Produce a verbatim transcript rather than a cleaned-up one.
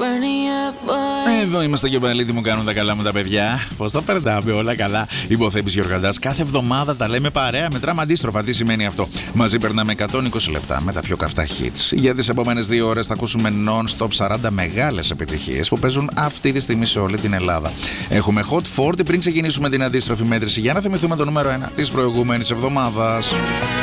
Εδώ είμαστε και πάλι, τι μου κάνουν τα καλά μου τα παιδιά. Πώς τα περνάμε όλα καλά. Υποθέμπης Γιοργαντάς. Κάθε εβδομάδα τα λέμε παρέα, μετράμε αντίστροφα. Τι σημαίνει αυτό? Μαζί περνάμε εκατόν είκοσι λεπτά με τα πιο καυτά hits. Για τις επόμενες δύο ώρες θα ακούσουμε non-stop σαράντα μεγάλες επιτυχίες που παίζουν αυτή τη στιγμή σε όλη την Ελλάδα. Έχουμε Hot σαράντα πριν ξεκινήσουμε την αντίστροφη μέτρηση για να θυμηθούμε το νούμερο ένα της προηγούμενης εβδομάδας.